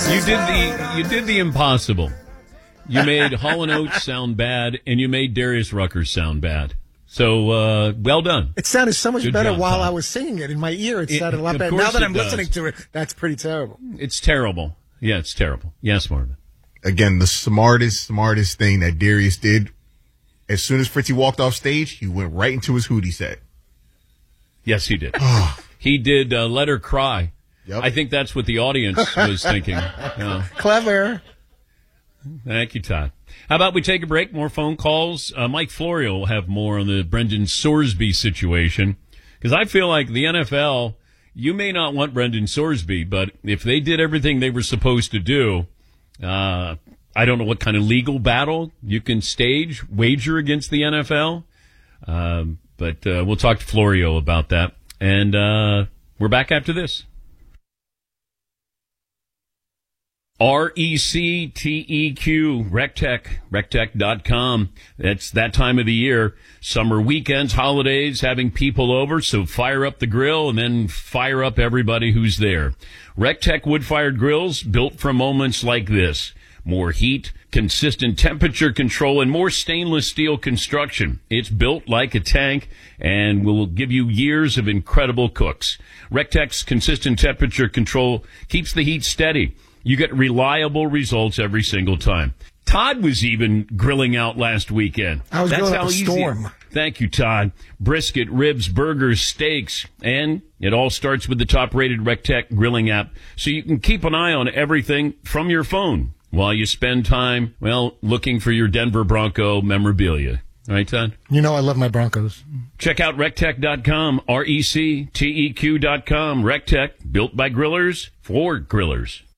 You did the impossible. You made Hall & Oates sound bad, and you made Darius Rucker sound bad. So, well done. It sounded so much better job, while Todd. I was singing it. In my ear, it sounded a lot of better. course Now that it I'm does. listening to it, that's pretty terrible. It's terrible. Yeah, it's terrible. Yes, Marvin. Again, the smartest thing that Darius did, as soon as Fritzy walked off stage, he went right into his Hootie set. Yes, he did. He did Let Her Cry. Yep. I think that's what the audience was thinking. Clever. Thank you, Todd. How about we take a break? More phone calls. Mike Florio will have more on the Brendan Sorsby situation. Because I feel like the NFL, you may not want Brendan Sorsby, but if they did everything they were supposed to do, I don't know what kind of legal battle you can wager against the NFL. But we'll talk to Florio about that. And we're back after this. RECTEQ, Rectech, rectech.com. It's that time of the year. Summer weekends, holidays, having people over, so fire up the grill and then fire up everybody who's there. Rectech wood-fired grills built for moments like this. More heat, consistent temperature control, and more stainless steel construction. It's built like a tank and will give you years of incredible cooks. Rectech's consistent temperature control keeps the heat steady. You get reliable results every single time. Todd was even grilling out last weekend. I was grilling up a storm. Thank you, Todd. Brisket, ribs, burgers, steaks, and it all starts with the top-rated Rectech grilling app, so you can keep an eye on everything from your phone while you spend time, looking for your Denver Bronco memorabilia. Right, Todd? You know I love my Broncos. Check out rectech.com, RECTEQ.com. Rectech, built by grillers for grillers.